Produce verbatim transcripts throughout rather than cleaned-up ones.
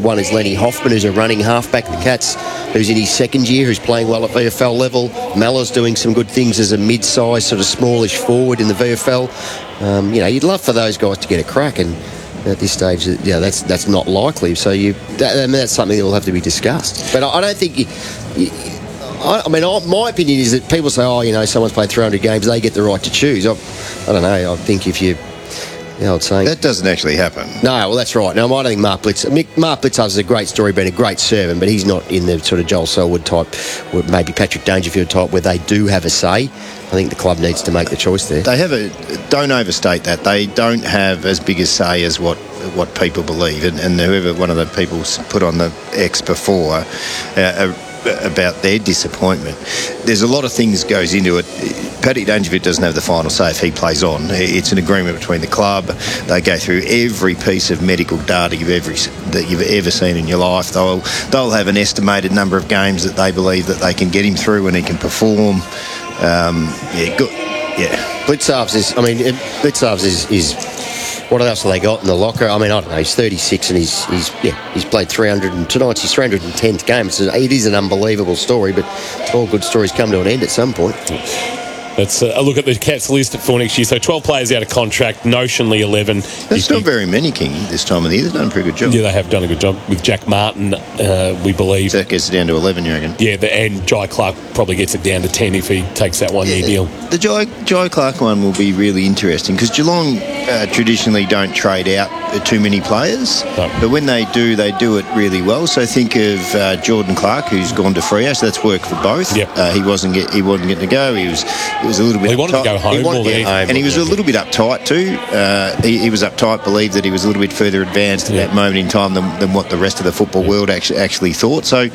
One is Lenny Hoffman, who's a running halfback. The Cats, who's in his second year, who's playing well at V F L level. Mellor's doing some good things as a mid-sized, sort of smallish forward in the V F L. Um, you know, you'd love for those guys to get a crack, and at this stage, yeah, that's that's not likely. So you, that, I mean, that's something that will have to be discussed. But I, I don't think you, you I, I mean, I, my opinion is that people say, oh, you know, someone's played three hundred games, they get the right to choose. I, I don't know. I think if you, you know, saying that doesn't actually happen. No, well, that's right. Now, I don't think Mark Blitz. Mark Blitzhard is a great story, been a great servant, but he's not in the sort of Joel Selwood type, or maybe Patrick Dangerfield type, where they do have a say. I think the club needs to make the choice there. They have a. Don't overstate that. They don't have as big a say as what what people believe, and, and whoever one of the people put on the X before. Uh, about their disappointment. There's a lot of things goes into it. Paddy Dangerfield doesn't have the final say if he plays on. It's an agreement between the club. They go through every piece of medical data you've ever, that you've ever seen in your life. They'll they'll have an estimated number of games that they believe that they can get him through and he can perform. Um, yeah, good. Yeah. Blitzarves is, I mean, Blitzarves is, is what else have they got in the locker? I mean, I don't know. He's thirty-six and he's he's yeah he's played three hundred and tonight's his three hundred tenth game. It's a, it is an unbelievable story, but all good stories come to an end at some point. Let's uh, look at the Cats list for next year. So twelve players out of contract, notionally eleven. That's not very many, King, this time of the year. They've done a pretty good job. Yeah, they have done a good job. With Jack Martin, uh, we believe. So that gets it down to eleven, you reckon? Yeah, the, and Jai Clark probably gets it down to ten if he takes that one-year yeah, deal. The Jai, Jai Clark one will be really interesting because Geelong uh, traditionally don't trade out too many players, no. But when they do, they do it really well. So think of uh, Jordan Clark, who's gone to Freo, so that's worked for both. Yep. Uh, he wasn't get, he wasn't getting to go. He was he was a little bit. Well, he wanted to go home, he wanted, yeah, home, and he was yeah. a little bit uptight too. Uh, he, he was uptight, believed that he was a little bit further advanced at yeah. that moment in time than, than what the rest of the football yeah. world actually actually thought. So,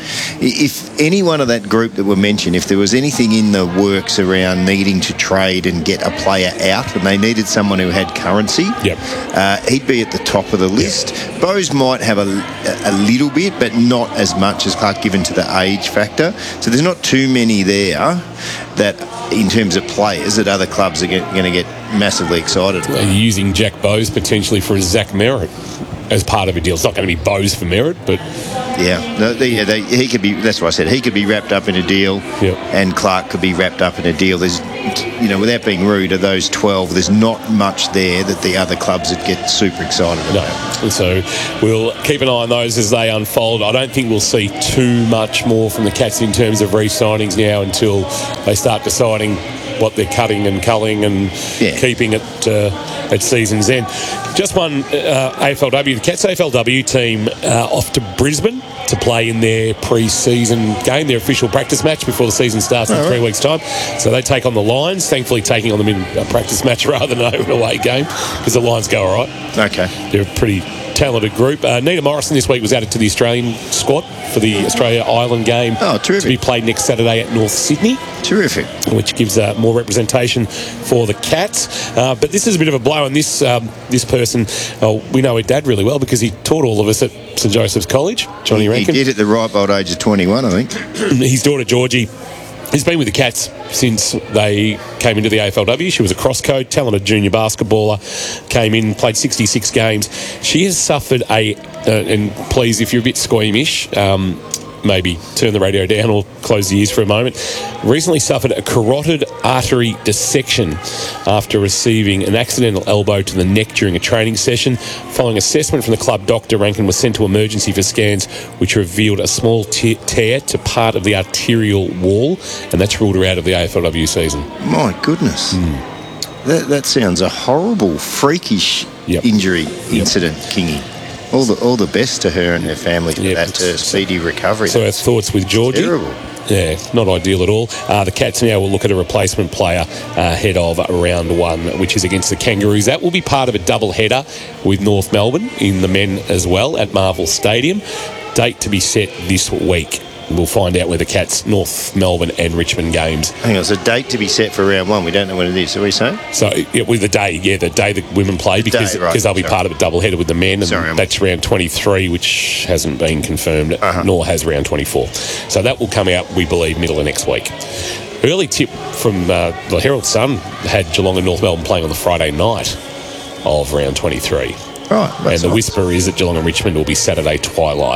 if any one of that group that were mentioned, if there was anything in the works around needing to trade and get a player out, and they needed someone who had currency, yep. uh, he'd be at the top of the list. Yep. Bose might have a, a little bit, but not as much as Clark, given to the age factor. So there's not too many there that, in terms of players, that other clubs are going to get massively excited about. Are you using Jack Bose potentially for a Zach Merritt as part of a deal? It's not going to be Bose for Merritt, but yeah, no, they, yeah they, he could be. That's what I said. He could be wrapped up in a deal, yep. and Clark could be wrapped up in a deal. There's, you know, without being rude, of those twelve, there's not much there that the other clubs would get super excited about. No. So we'll keep an eye on those as they unfold. I don't think we'll see too much more from the Cats in terms of re-signings now until they start deciding what they're cutting and culling and yeah. keeping it uh, at season's end. Just one uh, A F L W. The Cats A F L W team uh, off to Brisbane to play in their pre-season game, their official practice match before the season starts in oh, three right. weeks' time. So they take on the Lions, thankfully taking on them in a practice match rather than an away game because the Lions go all right. Okay. They're a pretty talented group. Uh, Nita Morrison this week was added to the Australian squad for the Australia-Ireland game oh, terrific. to be played next Saturday at North Sydney. Terrific. Which gives uh, more representation for the Cats. Uh, but this is a bit of a blow on this um, this person. Uh, we know her dad really well because he taught all of us at St Joseph's College, Johnny he, Rankin. He did at the ripe old age of twenty-one, I think. His daughter, Georgie, has been with the Cats since they came into the A F L W. She was a cross-code, talented junior basketballer, came in, played sixty-six games. She has suffered a, uh, and please, if you're a bit squeamish, um, maybe turn the radio down or close the ears for a moment, recently suffered a carotid artery dissection after receiving an accidental elbow to the neck during a training session. Following assessment from the club doctor, Rankin was sent to emergency for scans which revealed a small te- tear to part of the arterial wall, and that's ruled her out of the A F L W season. My goodness. Mm. That, that sounds a horrible, freakish yep. injury yep. incident, Kingy. All the all the best to her and her family for yep, that uh, speedy recovery. So our thoughts with Georgie. Terrible. Yeah, not ideal at all. Uh, the Cats now will look at a replacement player uh, ahead of round one, which is against the Kangaroos. That will be part of a double header with North Melbourne in the men as well at Marvel Stadium. Date to be set this week. We'll find out where the Cats, North Melbourne and Richmond games. Hang on, it's a date to be set for round one. We don't know when it is. Are we saying? So, yeah, with the day, yeah, the day that women play, because day, right. because they'll be Sorry. part of a double header with the men, and Sorry, that's round twenty-three, which hasn't been confirmed, uh-huh. nor has round twenty-four. So that will come out, we believe, middle of next week. Early tip from uh, the Herald Sun had Geelong and North Melbourne playing on the Friday night of round twenty-three. Right. And the nice. whisper is that Geelong and Richmond will be Saturday twilight.